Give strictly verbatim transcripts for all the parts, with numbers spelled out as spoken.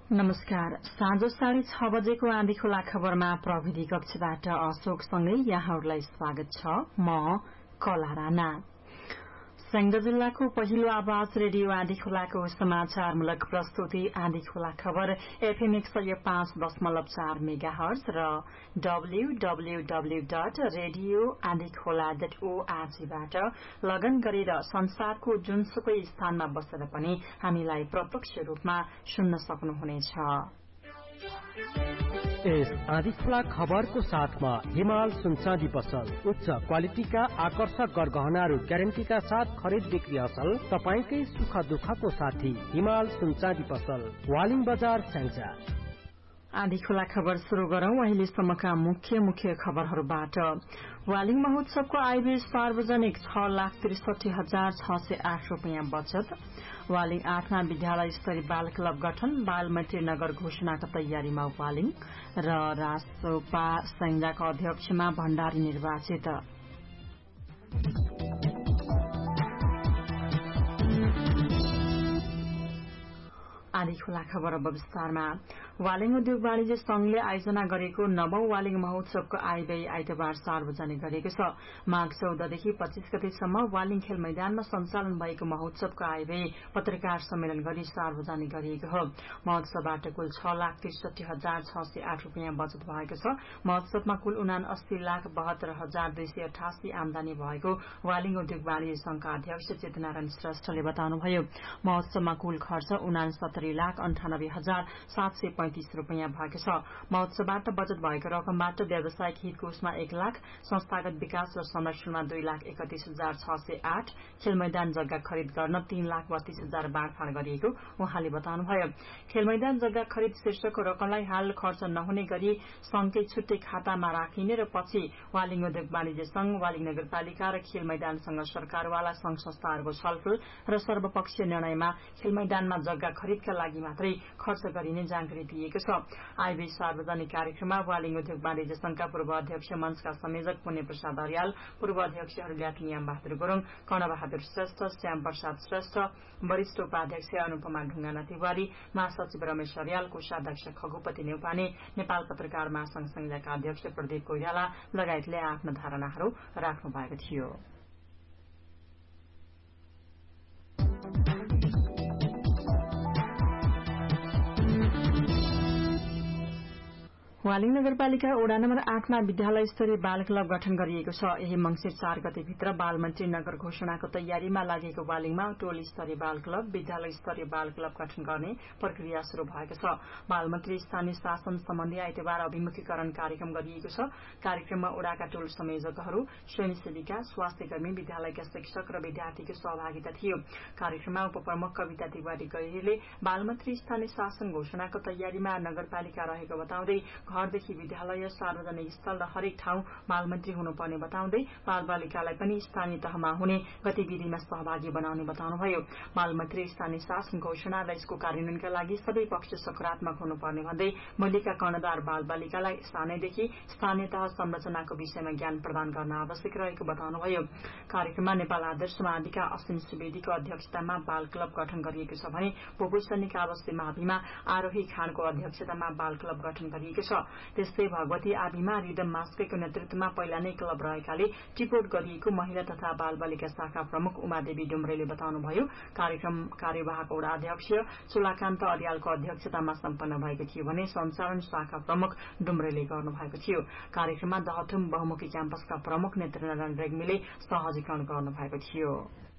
नमस्कार। साँझ साढे छ बजेको आँधी खोला खबरमा प्रविधि कक्षबाट अशोकसँगै यहाँहरूलाई स्वागत छ। म कला राणा। संगदा जिल्लाको पहिलो आवाज रेडियो आँधी खोलाको समाचारमूलक प्रस्तुति आँधी खोला खबर एफएम एक सय पाँच दशमलव चार मेगा हर्ज र डब्ल्यूडब्ल्यूडब्ल्यू डट रेडियो आँधी खोला डट ओआरजीबाट लगन गरेर संसारको जुनसुकै स्थानमा बसेर पनि हामीलाई प्रत्यक्ष रूपमा सुन्न सक्नुहुनेछ। यस आँधी खोला खबरको साथमा हिमाल सुनचाँदी पसल उच्च क्वालिटीका आकर्षक गरगहनाहरू ग्यारेन्टीका साथ खरिद बिक्री असल तपाईकै सुख दुःखको साथी हिमाल सुनचाँदी पसल वालिङ बजार स्याङ्जा। आँधी खोला खबर शुरू गरौं अहिलेसम्मका मुख्य मुख्य खबरहरूबाट। वालिङ महोत्सवको आयव्यय सार्वजनिक छ लाख त्रिसठी हजार छ सय आठ रूपियाँ बचत। वालिङ आठमा विद्यालय स्तरीय बाल क्लब गठन बालमैत्री नगर घोषणाको तयारीमा वालिङ र रासोपा संघका अध्यक्षमा भण्डारी निर्वाचित। आँधी खोला खबर अब विस्तारमा। वालिङ उद्योग वाणिज्य संघले आयोजना गरेको नवौं वालिङ महोत्सवको आयव्यय आइतबार सार्वजनिक गरेको छ। माघ चौधदेखि पच्चीस गतेसम्म वालिङ खेल मैदानमा सञ्चालन भएको महोत्सवको आयव्यय पत्रकार सम्मेलन गरी सार्वजनिक गरिएको हो। महोत्सवबाट कुल छ लाख त्रिसठी हजार छ सय आठ रूपियाँ बचत भएको छ। महोत्सवमा कुल उना अस्सी लाख बहत्तर हजार दुई सय अठासी आमदानी भएको वालिङ उद्योग वाणिज्य संघका अध्यक्ष चेतनारायण श्रेष्ठले बताउनुभयो। महोत्सवमा कुल खर्च उना सत्तरी लाख अन्ठानब्बे हजार सात सय पैंतिस रूपियाँ भएको छ। महोत्सवबाट बचत भएको रकमबाट व्यावसायिक हितकोषमा एक लाख, संस्थागत विकास र संरक्षणमा दुई लाख एकतीस हजार छ सय आठ, खेल मैदान जग्गा खरिद गर्न तीन लाख बत्तीस हजार बाँडफाँड गरिएको उहाँले बताउनुभयो। खेल मैदान जग्गा खरिद शीर्षकको रकमलाई हाल खर्च नहुने गरी संघकै छुट्टै खातामा राखिने र पछि वालिङ उद्योग वाणिज्य संघ, वालिङ नगरपालिका र खेल मैदानसँग सरकारवाला संघ संस्थाहरूको छलफल र सर्वपक्षीय निर्णयमा खेल मैदानमा जग्गा खरिदका लागि मात्रै खर्च गरिने जानकारी दिएको छ। आयव्यय सार्वजनिक कार्यक्रममा वालिङ उद्योग वाणिज्य संघका पूर्व अध्यक्ष मंचका संयोजक पुण्य प्रसाद अर्याल, पूर्व अध्यक्षहरू ल्याटिनियाम बहादुर गुरूङ, कर्णबहादुर श्रेष्ठ, श्याम प्रसाद श्रेष्ठ, वरिष्ठ उपाध्यक्ष अनुपमा ढुंगाना तिवारी, महासचिव रमेश अर्याल, कोषाध्यक्ष खगुपति नेउपाने, नेपाल पत्रकार महासंघ संघका अध्यक्ष प्रदीप कोइराला लगायतले आफ्ना धारणाहरू राख्नु भएको थियो। वालिङ नगरपालिका वडा नम्बर आठमा विद्यालय स्तरीय बाल क्लब गठन गरिएको छ। यही मंसिर चार गतेभित्र बालमन्त्री नगर घोषणाको तयारीमा लागेको वालिङमा टोली स्तरीय बाल क्लब, विद्यालय स्तरीय बाल क्लब गठन गर्ने प्रक्रिया शुरू भएको छ। बालमन्त्री स्थानीय शासन सम्बन्धी आइतबार अभिमुखीकरण कार्यक्रम गरिएको छ। कार्यक्रममा वडाका टोल संयोजकहरू, स्वयंसेविका, स्वास्थ्य कर्मी, विद्यालयका शिक्षक र विद्यार्थीको सहभागिता थियो। कार्यक्रममा उपप्रमुख कविता तिवारी गैरीले बालमन्त्री स्थानीय शासन घोषणाको तयारीमा नगरपालिका रहेको बताउँदै घरदेखि विद्यालय, सार्वजनिक स्थल र हरेक ठाउँ बालमन्त्री हुनुपर्ने बताउँदै बालबालिकालाई पनि स्थानीय तहमा हुने गतिविधिमा सहभागी बनाउने बताउनुभयो। बालमन्त्री स्थानीय शासन घोषणा र यसको कार्यान्वयनका लागि सबै पक्ष सकारात्मक हुनुपर्ने भन्दै मूल्यका कर्णधार बालबालिकालाई सानैदेखि स्थानीय तह संरचनाको विषयमा ज्ञान प्रदान गर्न आवश्यक रहेको बताउनुभयो। कार्यक्रममा नेपाल आदर्श समाधिका असीम सुवेदीको अध्यक्षतामा बाल क्लब गठन गरिएको छ भने पोपुसनिक आवासीय माविमा आरोही खानको अध्यक्षतामा बाल क्लब गठन गरिएको छ। त्यस्तै भगवती आविमा रिदम मास्केको नेतृत्वमा पहिला नै क्लब रहेकाले टिपोट गरिएको महिला तथा बाल बालिका शाखा प्रमुख उमादेवी डुम्रेले बताउनुभयो। कार्यक्रम कार्यवाहक वडा अध्यक्ष चोलाकान्त अर्यालको अध्यक्षतामा सम्पन्न भएको थियो भने सञ्चालन शाखा प्रमुख डुम्रेले गर्नुभएको थियो। कार्यक्रममा दहथुम बहुमुखी क्याम्पसका प्रमुख नेत्रनारायण रेग्मीले सहजीकरण गर्नुभएको थियो।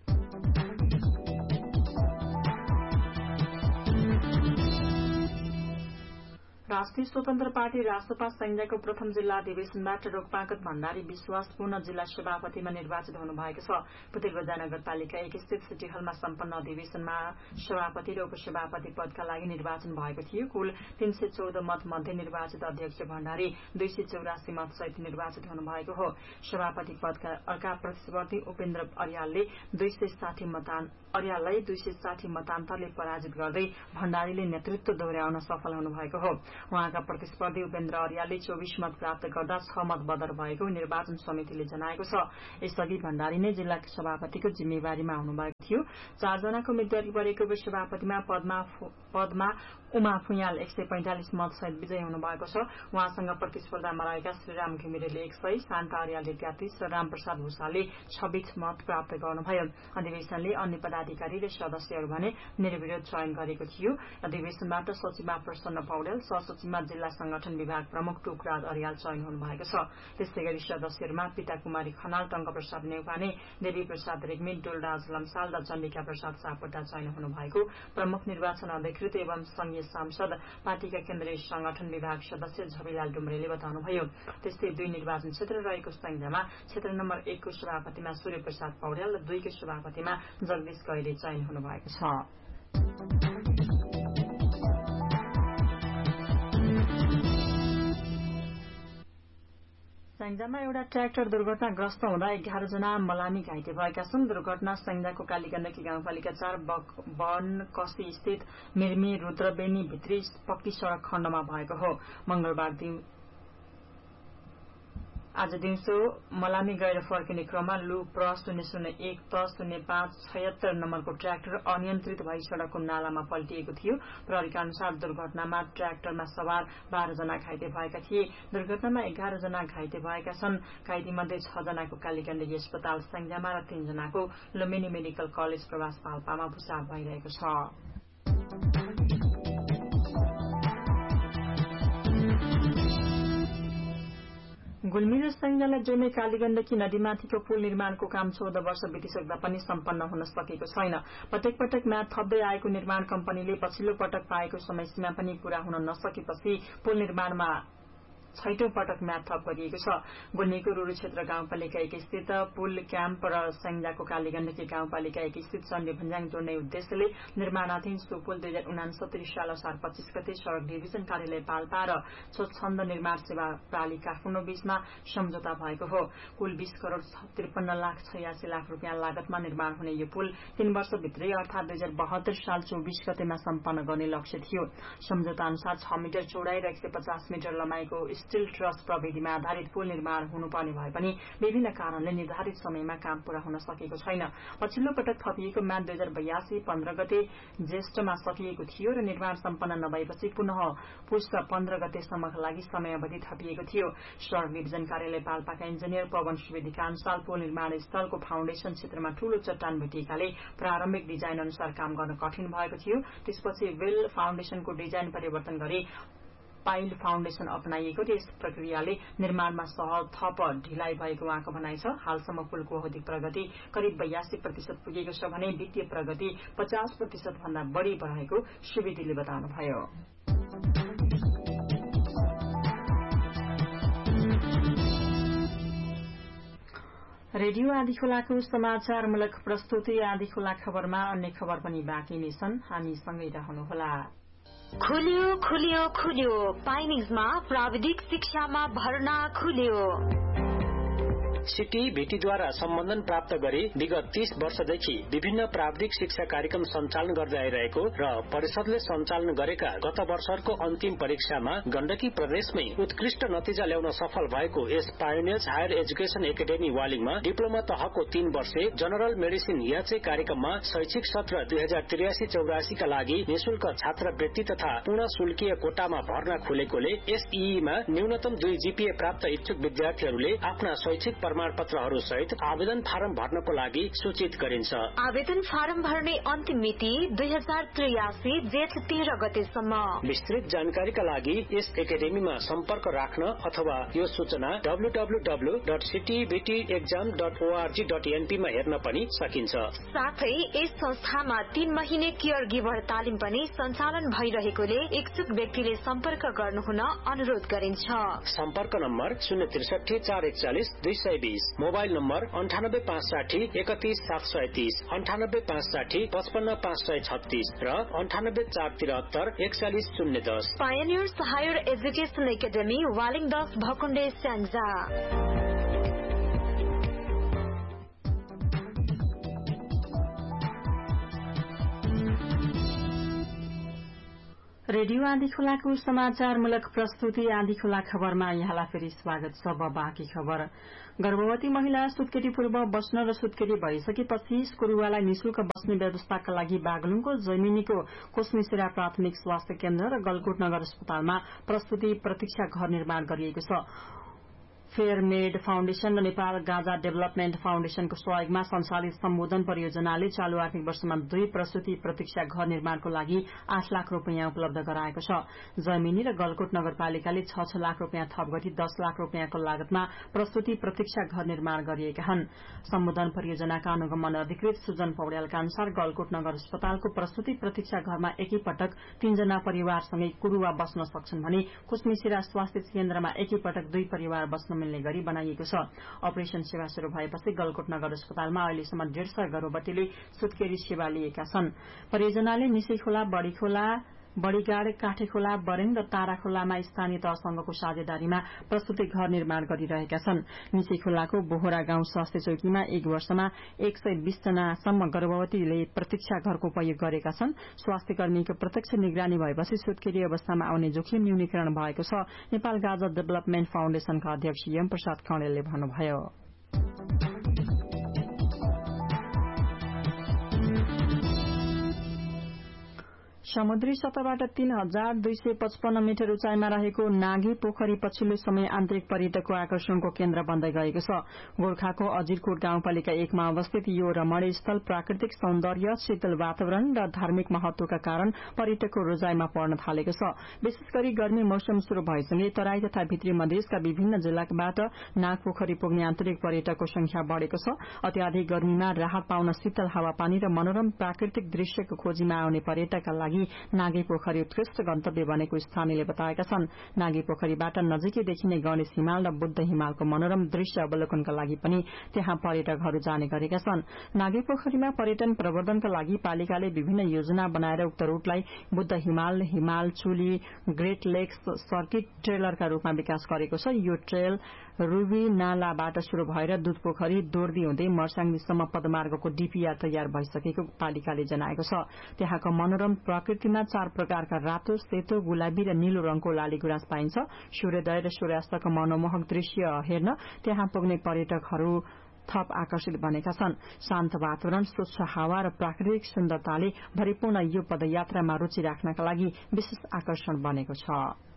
राष्ट्रिय स्वतन्त्र पार्टी रासोपा संघको प्रथम जिल्ला अधिवेशनबाट रोकपाकत भण्डारी विश्वासपूर्ण जिल्ला सभापतिमा निर्वाचित हुनुभएको छ। पुतिलबजार नगरपालिका एक स्थित सिटी हलमा सम्पन्न अधिवेशनमा सभापति र उपसभापति पदका लागि निर्वाचन भएको थियो। कुल तीन सय चौध मत मध्ये निर्वाचित अध्यक्ष भण्डारी दुई सय चौरासी मत सहित निर्वाचित हुनुभएको हो। सभापति पदका अर्का प्रतिस्पर्धी उपेन्द्र अर्यालले दुई सय साठी मतान अर्याललाई दुई सय साठी मतान्तरले पराजित गर्दै भण्डारीले नेतृत्व दोहोर्याउन सफल हुनुभएको हो। उहाँका प्रतिस्पर्धी उपेन्द्र अर्यालले चौबिस मत प्राप्त गर्दा छ मत बदर भएको निर्वाचन समितिले जनाएको छ। यसअघि भण्डारी नै जिल्ला सभापतिको जिम्मेवारीमा आउनुभएको थियो। चारजनाको उम्मेद्वारी परेको उपसभापतिमा पदमा पदमा उमा फुयाल एक सय पैंतालिस मत सहित विजयी हुनुभएको छ। उहाँसँग प्रतिस्पर्धामा रहेका श्रीराम घिमिरेले एक सय, शान्ता अर्यालले तेत्तीस र रामप्रसाद भूषालले छब्बीस मत प्राप्त गर्नुभयो। अधिवेशनले अन्य पदाधिकारी र सदस्यहरू भने निर्विरोध चयन गरेको थियो। अधिवेशनबाट सचिवमा प्रसन्न पौडेल, सहसचिवमा जिल्ला संगठन विभाग प्रमुख टुकराज अर्याल चयन हुनुभएको छ। त्यस्तै गरी सदस्यहरूमा पिता कुमारी खनाल, टंक प्रसाद नेउपाने, देवी प्रसाद रेग्मी, डोलराज लम्साल र चण्डिका प्रसाद सापकोटा चयन हुनुभएको प्रमुख निर्वाचन अधिकृत एवं संघीय सांसद पार्टीका केन्द्रीय संगठन विभाग सदस्य झविलाल डुम्रेले बताउनुभयो। त्यस्तै दुई निर्वाचन क्षेत्र रहेको संज्ञामा क्षेत्र नम्बर एकको सभापतिमा सूर्य प्रसाद पौडेल र दुईको सभापतिमा जगदीश गैरे चयन हुनुभएको छ। स्याङ्जामा एउटा ट्र्याक्टर दुर्घटनाग्रस्त हुँदा एघार जना मलामी घाइते भएका छन्। दुर्घटना स्याङ्जाको कालीगण्डकी गाउँपालिका चार बनकसी स्थित मिर्मी रुद्रबेनी भित्री पक्की सड़क खण्डमा भएको हो। मंगलबार आज दिउँसो मलामी गएर फर्किने क्रममा लु प्र शून्य शून्य एक त शून्य पाँच छयत्तर नम्बरको ट्र्याक्टर अनियन्त्रित भई सड़कको नालामा पल्टिएको थियो। प्रहरीका अनुसार दुर्घटनामा ट्र्याक्टरमा सवार बाह्र जना घाइते भएका थिए। दुर्घटनामा एघार जना घाइते भएका छन्। घाइते मध्ये छ जनाको कालीगण्डकी अस्पताल स्याङ्जामा र तीन जनाको लुम्बिनी मेडिकल कलेज प्रवास पाल्पामा उपचार भइरहेको छ। गुल्मी र स्याङ्जालाई जोड्ने कालीगण्डकी नदीमाथिको पुल निर्माणको काम चौध वर्ष बितिसक्दा पनि सम्पन्न हुन सकेको छैन। पटक पटक म्याद थप्दै आएको निर्माण कम्पनीले पछिल्लो पटक पाएको समयसीमा पनि पूरा हुन नसकेपछि पुल निर्माणमा छैटौं पटक म्याद थप गरिएको छ। गुल्मीको रुरु क्षेत्र गाउँपालिका एक स्थित पुल क्याम्प र स्याङ्जाको कालीगण्डकी गाउँपालिका एक स्थित चण्डे भन्ज्याङ जोड्ने उद्देश्यले निर्माणाधीन सो पुल दुई हजार उनासत्तरी साल असार पच्चीस गते सड़क डिभिजन कार्यालय पाल्पा र स्वच्छन्द निर्माण सेवा प्राली काठमाडौँ बीचमा सम्झौता भएको हो। कुल बीस करोड़ त्रिपन्न लाख छयासी लाख रूपियाँ लागतमा निर्माण हुने यो पुल तीन वर्षभित्रै अर्थात दुई हजार बहत्तर साल चौबीस गतेमा सम्पन्न गर्ने लक्ष्य थियो। सम्झौता अनुसार छ मिटर चौड़ाई र एक सय पचास मिटर लम्बाइको स्टील ट्रस प्रविधिमा आधारित पुल निर्माण हुनुपर्ने भए पनि विभिन्न कारणले निर्धारित समयमा काम पूरा हुन सकेको छैन। पछिल्लो पटक थपिएको म्याद दुई हजार बयासी पन्ध्र गते ज्येष्ठमा सकिएको थियो र निर्माण सम्पन्न नभएपछि पुनः पुष पन्ध्र गतेसम्मका लागि समयावधि थपिएको थियो। सड़क डिभिजन कार्यालय पाल्पाका इन्जिनियर पवन सुवेदीका अनुसार पुल निर्माण स्थलको फाउन्डेशन क्षेत्रमा ठूलो चट्टान भेटिएकाले प्रारम्भिक डिजाइन अनुसार काम गर्न कठिन भएको थियो। त्यसपछि वेल फाउन्डेशनको डिजाइन परिवर्तन गरी पाइल फाउन्डेशन अपनाइएको र यस प्रक्रियाले निर्माणमा सहज थप ढिलाइ भएको उहाँको भनाइ छ। हालसम्म पुलको औद्योगिक प्रगति करिब बयासी प्रतिशत पुगेको छ भने वित्तीय प्रगति पचास प्रतिशत भन्दा बढ़ी रहेको सुवेदीले बताउनुभयो। रेडियो आँधीखोलाको समाचारमूलक प्रस्तुति आँधीखोला खबरमा अन्य खबर पनि बाँकी नै छन्। हामी सँगै रहनुहोला। खुल्यो खुल्यो खुल्यो पाइनिजमा प्राविधिक शिक्षामा भर्ना खुल्यो। सिटी भेटीद्वारा सम्बन्धन प्राप्त गरी विगत तीस वर्षदेखि विभिन्न प्राविधिक शिक्षा कार्यक्रम सञ्चालन गर्दै आइरहेको र परिषदले सञ्चालन गरेका गत वर्षको अन्तिम परीक्षामा गण्डकी प्रदेशमै उत्कृष्ट नतिजा ल्याउन सफल भएको यस pioneers higher education academy वालिङमा diploma तहको तीन वर्षे जनरल मेडिसिन याचे कार्यक्रममा शैक्षिक सत्र दुई हजार त्रियासी चौरासीका लागि निशुल्क छात्रवृत्ति तथा पूर्ण शुल्कीय कोटामा भर्ना खुलेकोले एसईईमा न्यूनतम दुई जीपीए प्राप्त इच्छुक विद्यार्थीहरूले आफ्ना शैक्षिक प्रमाणपत्रहरू सहित आवेदन फारम भर्नको लागि सूचित गरिन्छ। आवेदन फारम भर्ने अन्तिम मिति दुई हजार त्रियासी जेठ तेह्र गतेसम्म। विस्तृत जानकारीका लागि यस एकाडेमीमा सम्पर्क राख्न अथवा यो सूचना W W W dot सिटीबीटी exam dot ORG dot NP मा हेर्न पनि सकिन्छ। साथै यस संस्थामा तीन महिने केयर गिभर तालिम पनि सञ्चालन भइरहेकोले इच्छुक व्यक्तिले सम्पर्क गर्नुहुन अनुरोध गरिन्छ। सम्पर्क नम्बर शून्य त्रिसठी चार एकचालिस दुई सय बीस, मोबाइल नम्बर अन्ठानब्बे पाँच साठी एकतीस सात सय तीस, अन्ठानब्बे पाँच साठी पचपन्न पाँच सय छत्तीस र अन्ठानब्बे चार तिहत्तर एकचालिस शून्य दस। Pioneers higher education academy Waling दस भकुण्डे स्याङ्जा। रेडियो आँधी खोलाको समाचारमूलक प्रस्तुति आँधी खोला खबरमा यहाँलाई फेरि स्वागत छ। बाँकी खबर। गर्भवती महिला सुत्केरी पूर्व बस्न र सुत्केरी भइसकेपछि स्कुरुवालाई निशुल्क बस्ने व्यवस्थाका लागि बागलुङको जैमिनीको कोसमिसेरा प्राथमिक स्वास्थ्य केन्द्र र गलकोट नगर अस्पतालमा प्रस्तुति प्रतीक्षा घर निर्माण गरिएको छ। फेयरमेड फाउन्डेशन र नेपाल गाँजा डेभलपमेन्ट फाउन्डेशनको सहयोगमा संचालित सम्बोधन परियोजनाले चालू आर्थिक वर्षमा दुई प्रस्तुति प्रतीक्षा घर निर्माणको लागि आठ लाख रूपियाँ उपलब्ध गराएको छ। जैमिनी र गलकोट नगरपालिकाले छ छ लाख रूपियाँ थप गरी दस लाख रूपियाँको लागतमा प्रस्तुति प्रतीक्षा घर निर्माण गरिएका हुन्। सम्बोधन परियोजनाका अनुगमन अधिकृत सुजन पौड्यालका अनुसार गलकोट नगर अस्पतालको प्रस्तुति प्रतीक्षा घरमा एकैपटक तीनजना परिवारसँगै कुरुवा बस्न सक्छन् भने कुसमिसिरा स्वास्थ्य केन्द्रमा एकैपटक दुई परिवार बस्न मिल्ने गरी बनाइएको छ। अपरेशन सेवा शुरू भएपछि गलकोट नगर अस्पतालमा अहिलेसम्म डेढ़ सय गर्भवतीले सुत्केरी सेवा लिएका छन्। परियोजनाले निसैखोला, बड़ीखोला, बड़ीगाड, काठेखोला, बरेङ र ताराखोलामा स्थानीय तहसँगको साझेदारीमा प्रस्तुति घर निर्माण गरिरहेका छन्। निसैखोलाको बोहरा गाउँ स्वास्थ्य चौकीमा एक वर्षमा एक सय बीस जनासम्म गर्भवतीले प्रतीक्षा घरको उपयोग गरेका छन्। स्वास्थ्य कर्मीको प्रत्यक्ष निगरानी भएपछि सुत्केरी अवस्थामा आउने जोखिम न्यूनीकरण भएको छ। नेपाल गाँजा डेभलपमेन्ट फाउन्डेशनका अध्यक्ष यम प्रसाद खडेलले भन्नुभयो। समुद्री सतहबाट तीन हजार दुई सय पचपन्न मिटर उचाइमा रहेको नागी पोखरी पछिल्लो समय आन्तरिक पर्यटकको आकर्षणको केन्द्र बन्दै गएको छ। गोर्खाको अजिरकोट गाउँपालिका एकमा अवस्थित यो रमणीय स्थल प्राकृतिक सौन्दर्य, शीतल वातावरण र धार्मिक महत्वका कारण पर्यटकको रोजाइमा पर्न थालेको छ। विशेष गरी गर्मी मौसम शुरू भएसँगै तराई तथा भित्री मधेसका विभिन्न जिल्लाबाट नागपोखरी पुग्ने आन्तरिक पर्यटकको संख्या बढ़ेको छ। अत्याधिक गर्मीमा राहत पाउन शीतल हावापानी र मनोरम प्राकृतिक दृश्यको खोजीमा आउने पर्यटकका लागि नागी पोखरी उत्कृष्ट गन्तव्य बनेको स्थानीयले बताएका छन्। नागी पोखरीबाट नजिकै देखिने गणेश हिमाल र बुद्ध हिमालको मनोरम दृश्य अवलोकनका लागि पनि त्यहाँ पर्यटकहरू जाने गरेका छन्। नागी पोखरीमा पर्यटन प्रवर्धनका लागि पालिकाले विभिन्न योजना बनाएर उक्त रूटलाई बुद्ध हिमाल, हिमाल चुली, ग्रेट लेक्स सर्किट ट्रेलरका रूपमा विकास गरेको छ। यो ट्रेल रूबी नालाबाट शुरू भएर दुधपोखरी, दोर्दी हुँदै मर्साङसम्म पदमार्गको डीपीआर तयार भइसकेको पालिकाले जनाएको छ। त्यहाँको मनोरम प्रकृतिमा चार प्रकारका रातो, सेतो, गुलाबी र नीलो रंगको लालीगुराँस पाइन्छ। सूर्योदय र सूर्यास्तको मनोमोहक दृश्य हेर्न त्यहाँ पुग्ने पर्यटकहरू थप आकर्षित बनेका छन्। शान्त वातावरण, स्वच्छ हावा र प्राकृतिक सुन्दरताले भरिपूर्ण यो पदयात्रामा रुचि राख्नका लागि विशेष आकर्षण बनेको छ।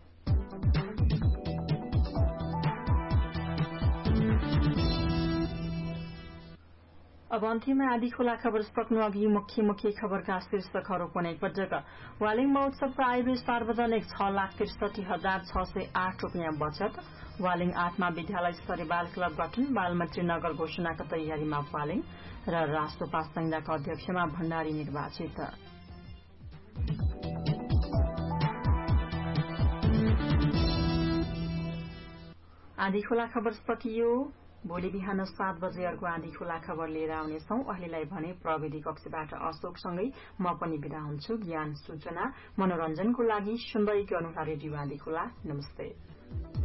अब अन्त्यमा आधी खोला खबर सक्नु अघि मुख्य मुख्य खबरका शीर्षकहरू पुनः एकपटक। वालिङ महोत्सवको आयव्यय सार्वजनिक छ लाख त्रिसठी हजार छ सय आठ रूपियाँ बचत। वालिङ आठमा विद्यालय स्तरीय बाल क्लब गठन, बालमन्त्री नगर घोषणाका तयारीमा वालिङ र राष्ट्रपा संहिताका अध्यक्षमा भण्डारी निर्वाचित। आधी खोला खबर सकियो। भोलि बिहान सात बजे अर्को आधी खोला खबर लिएर आउनेछौं। अहिलेलाई भने प्रविधि कक्षबाट अशोकसँगै म पनि बिदा हुन्छु। ज्ञान सूचना मनोरञ्जनको लागि सुन्दै गर्नुहोला रेडियो आधी खोला। नमस्ते।